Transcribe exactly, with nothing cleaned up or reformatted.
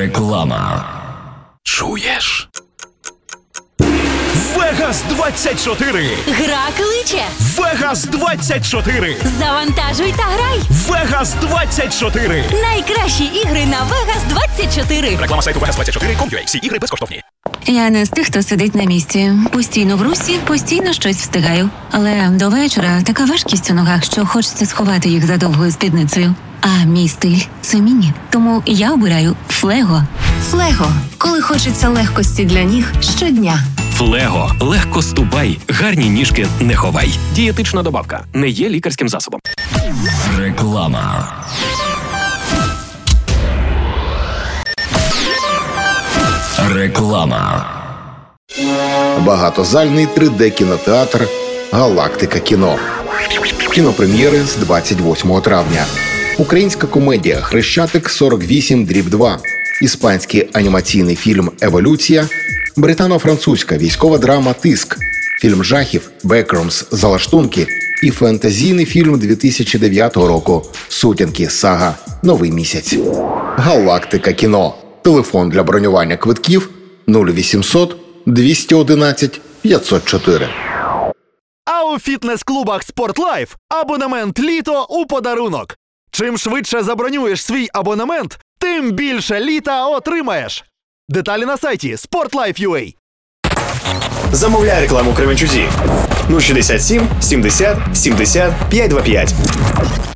Реклама. Чуєш? Вегас двадцять чотири. Гра кличе. Вегас двадцять чотири. Завантажуй та грай. Вегас двадцять чотири. Найкращі ігри на Вегас двадцять чотири. Реклама сайту вегас двадцять чотири крапка ком крапка ю а. Всі ігри безкоштовні. Я не з тих, хто сидить на місці. Постійно в русі, постійно щось встигаю. Але до вечора така важкість у ногах, що хочеться сховати їх за довгою спідницею. А мій стиль – це міні. Тому я обираю Флего. Флего. Коли хочеться легкості для ніг щодня. Флего. Легко ступай, гарні ніжки не ховай. Дієтична добавка. Не є лікарським засобом. Реклама. Реклама. Багатозальний три де-кінотеатр «Галактика кіно». Кінопрем'єри з двадцять восьмого травня. Українська комедія «Хрещатик сорок вісім дріб два», іспанський анімаційний фільм «Еволюція», британо-французька військова драма «Тиск», фільм жахів «Бекромс. Залаштунки» і фентезійний фільм дві тисячі дев'ятого року «Сутінки. Сага. Новий місяць». «Галактика кіно». Телефон для бронювання квитків нуль вісімсот двісті одинадцять п'ятсот чотири. А у фітнес-клубах «Спортлайф» абонемент літо у подарунок. Чим швидше забронюєш свій абонемент, тим більше літа отримаєш. Деталі на сайті спортлайф крапка ю а. Замовляй рекламу Кременчузі. нуль шістдесят сім сімдесят сімдесят п'ятсот двадцять п'ять.